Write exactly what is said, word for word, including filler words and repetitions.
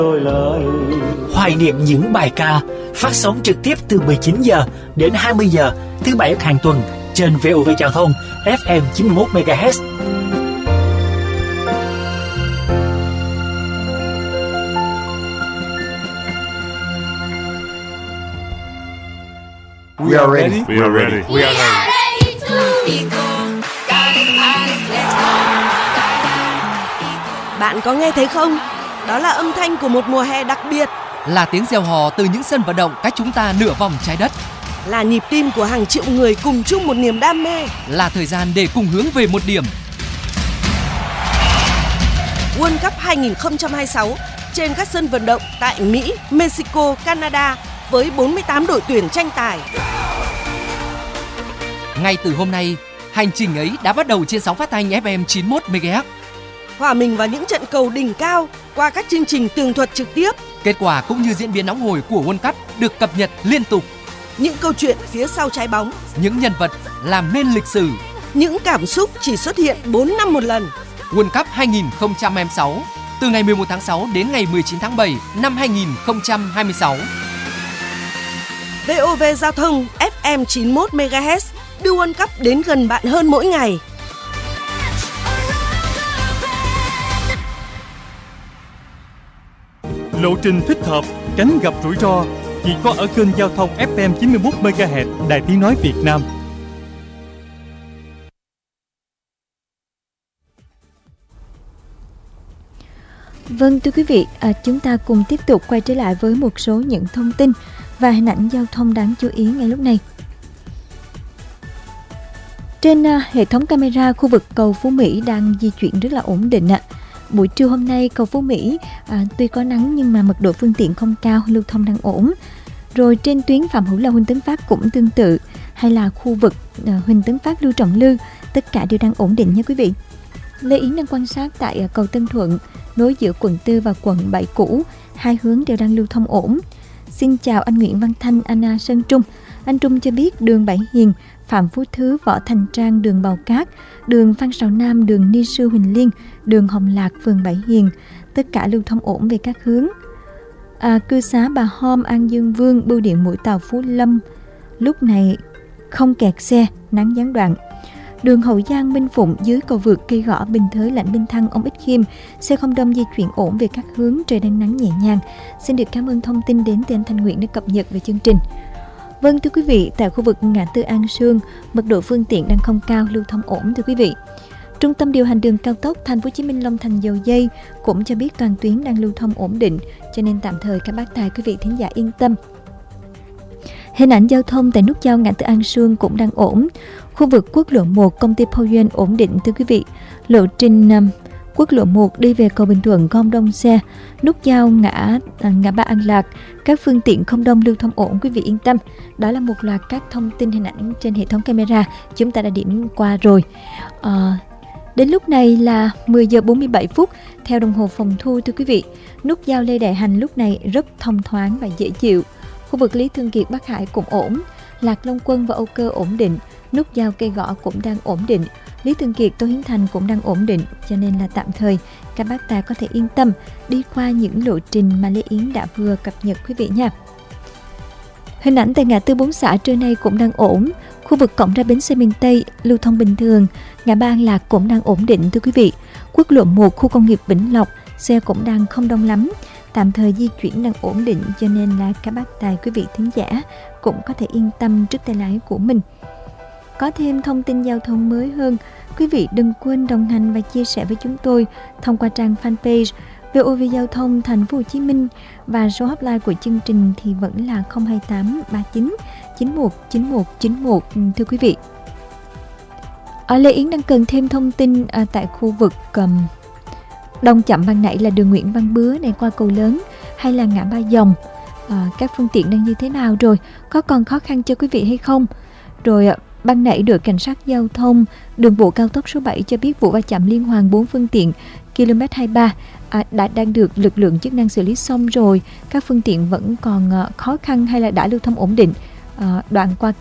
Hoài niệm những bài ca phát sóng trực tiếp từ mười chín giờ đến hai mươi giờ thứ bảy hàng tuần trên vê o vê Giao thông ép em chín mươi mốt mê ga héc. We are ready. We are ready. We are ready. Bạn có nghe thấy không? Đó là âm thanh của một mùa hè đặc biệt. Là tiếng reo hò từ những sân vận động cách chúng ta nửa vòng trái đất. Là nhịp tim của hàng triệu người cùng chung một niềm đam mê. Là thời gian để cùng hướng về một điểm. World Cup hai không hai sáu trên các sân vận động tại Mỹ, Mexico, Canada với bốn mươi tám đội tuyển tranh tài. Ngay từ hôm nay, hành trình ấy đã bắt đầu trên sóng phát thanh ép em chín mươi mốt mê ga héc. Hòa mình vào những trận cầu đỉnh cao qua các chương trình tường thuật trực tiếp. Kết quả cũng như diễn biến nóng hổi của World Cup được cập nhật liên tục. Những câu chuyện phía sau trái bóng, những nhân vật làm nên lịch sử, những cảm xúc chỉ xuất hiện bốn năm một lần. World Cup hai không hai sáu từ ngày mười một tháng sáu đến ngày mười chín tháng bảy năm hai không hai sáu. vê o vê Giao thông ép em chín mươi mốt mê ga héc đưa World Cup đến gần bạn hơn mỗi ngày. Lộ trình thích hợp, tránh gặp rủi ro chỉ có ở kênh Giao thông ép em chín mươi mốt mê ga héc Đài Tiếng nói Việt Nam. Vâng, thưa quý vị, à, chúng ta cùng tiếp tục quay trở lại với một số những thông tin và hình ảnh giao thông đáng chú ý ngay lúc này. Trên à, hệ thống camera khu vực cầu Phú Mỹ đang di chuyển rất là ổn định ạ. Buổi trưa hôm nay cầu Phú Mỹ à, tuy có nắng nhưng mà mật độ phương tiện không cao, lưu thông đang ổn. Rồi trên tuyến Phạm Hữu Lò Huỳnh Tấn Phát cũng tương tự, hay là khu vực à, Huỳnh Tấn Phát Lưu Trọng Lư, tất cả đều đang ổn định nha quý vị. Lê Yến đang quan sát tại à, cầu Tân Thuận nối giữa quận tư và quận bảy cũ, hai hướng đều đang lưu thông ổn. Xin chào anh Nguyễn Văn Thanh, Anna Sơn Trung. Anh Trung cho biết đường Bảy Hiền, Phạm Phú Thứ, Võ Thành Trang, đường Bào Cát, đường Phan Sào Nam, đường Ni Sư Huỳnh Liên, đường Hồng Lạc, phường Bảy Hiền, tất cả lưu thông ổn về các hướng. À, cư xá Bà Hôm, An Dương Vương, bưu điện Mũi Tàu Phú Lâm lúc này không kẹt xe, nắng gián đoạn. Đường Hậu Giang, Minh Phụng dưới cầu vượt Cây Gõ, Bình Thới, Lãnh Minh Thăng, Ông Ích Khiêm, xe không đông di chuyển ổn về các hướng, trời đang nắng nhẹ nhàng. Xin được cảm ơn thông tin đến từ anh Thanh Nguyễn đã cập nhật về chương trình. Vâng, thưa quý vị, tại khu vực ngã tư An Sương, mật độ phương tiện đang không cao, lưu thông ổn thưa quý vị. Trung tâm điều hành đường cao tốc Thành phố Hồ Chí Minh Long Thành Dầu Dây cũng cho biết toàn tuyến đang lưu thông ổn định, cho nên tạm thời các bác tài quý vị thính giả yên tâm. Hình ảnh giao thông tại nút giao ngã tư An Sương cũng đang ổn. Khu vực quốc lộ một công ty Poyen ổn định thưa quý vị. Lộ trình um, quốc lộ một đi về cầu Bình Thuận không đông xe. Nút giao ngã à, ngã ba An Lạc, các phương tiện không đông, lưu thông ổn, quý vị yên tâm. Đó là một loạt các thông tin hình ảnh trên hệ thống camera chúng ta đã điểm qua rồi. À, đến lúc này là mười giờ bốn mươi bảy phút theo đồng hồ phòng thu thưa quý vị. Nút giao Lê Đại Hành lúc này rất thông thoáng và dễ chịu. Khu vực Lý Thương Kiệt Bắc Hải cũng ổn. Lạc Long Quân và Âu Cơ ổn định. Nút giao Cây Gõ cũng đang ổn định. Lý Thương Kiệt, Tô Hiến Thành cũng đang ổn định, cho nên là tạm thời các bác ta có thể yên tâm đi qua những lộ trình mà Lê Yến đã vừa cập nhật quý vị nha. Hình ảnh tại ngã tư Bốn Xã trưa nay cũng đang ổn. Khu vực cổng ra bến xe miền Tây lưu thông bình thường. Ngã ba An Lạc cũng đang ổn định thưa quý vị. Quốc lộ một khu công nghiệp Vĩnh Lộc xe cũng đang không đông lắm, tạm thời di chuyển đang ổn định, cho nên là các bác tài quý vị thính giả cũng có thể yên tâm trước tay lái của mình. Có thêm thông tin giao thông mới hơn, quý vị đừng quên đồng hành và chia sẻ với chúng tôi thông qua trang fanpage vê o vê Giao thông Thành phố Hồ Chí Minh, và số hotline của chương trình thì vẫn là không hai tám ba chín chín một chín một chín một thưa quý vị. Ở Lê Yến đang cần thêm thông tin à, tại khu vực um, Đông Chậm ban nãy là đường Nguyễn Văn Bứa này qua cầu lớn, hay là ngã Ba Dòng, à, các phương tiện đang như thế nào rồi, có còn khó khăn cho quý vị hay không? Rồi ban nãy đội cảnh sát giao thông đường bộ cao tốc số bảy cho biết vụ va chạm liên hoàn bốn phương tiện ki lô mét hai mươi ba à, đã đang được lực lượng chức năng xử lý xong rồi, các phương tiện vẫn còn uh, khó khăn hay là đã lưu thông ổn định. À, đoạn qua